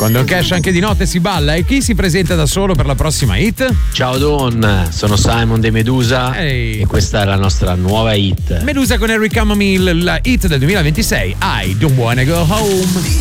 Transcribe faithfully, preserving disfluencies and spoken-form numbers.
Quando Cash anche di notte si balla. E chi si presenta da solo per la prossima hit? Ciao Don, sono Simon dei Medusa Ehi. e questa è la nostra nuova hit. Medusa con Harry Chamomile, la hit del duemilaventisei, I Don't Wanna Go Home.